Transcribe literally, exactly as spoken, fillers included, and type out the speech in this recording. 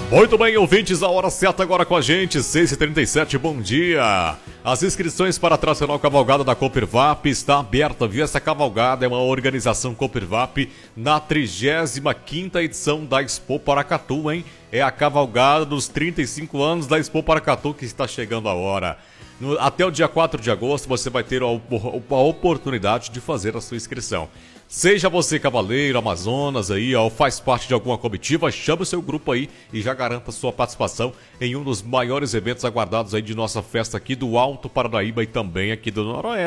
Muito bem, ouvintes, a hora certa agora com a gente, seis e trinta e sete, bom dia. As inscrições para a tradicional cavalgada da Coopervap está aberta, viu? Essa cavalgada é uma organização Coopervap na trigésima quinta edição da Expo Paracatu, hein? É a cavalgada dos trinta e cinco anos da Expo Paracatu que está chegando a hora. No, até o dia quatro de agosto você vai ter a, a oportunidade de fazer a sua inscrição. Seja você cavaleiro, Amazonas aí, ou faz parte de alguma comitiva, chame o seu grupo aí e já garanta sua participação em um dos maiores eventos aguardados aí de nossa festa aqui do Alto Paranaíba e também aqui do Noroeste.